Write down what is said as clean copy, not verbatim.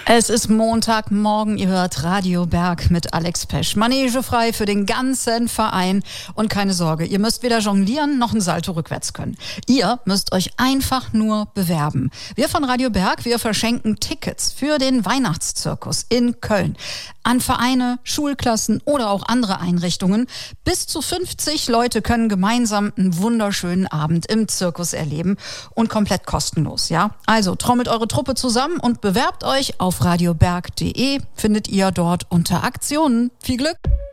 Es ist Montagmorgen, ihr hört Radio Berg mit Alex Pesch. Manege frei für den ganzen Verein und keine Sorge, ihr müsst weder jonglieren noch ein Salto rückwärts können. Ihr müsst euch einfach nur bewerben. Wir von Radio Berg, wir verschenken Tickets für den Weihnachtszirkus in Köln an Vereine, Schulklassen oder auch andere Einrichtungen. Bis zu 50 Leute können gemeinsam einen wunderschönen Abend im Zirkus erleben und komplett kostenlos, ja? Also trommelt eure Truppe zusammen und bewerbt euch auf radioberg.de, findet ihr dort unter Aktionen. Viel Glück!